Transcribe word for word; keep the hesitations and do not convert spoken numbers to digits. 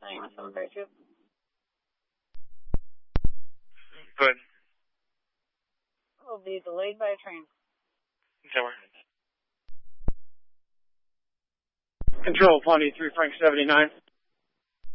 ninety-one seven thirty-two. Good. Will be delayed by a train. Tower. Control, Pawnee three Frank seventy-nine.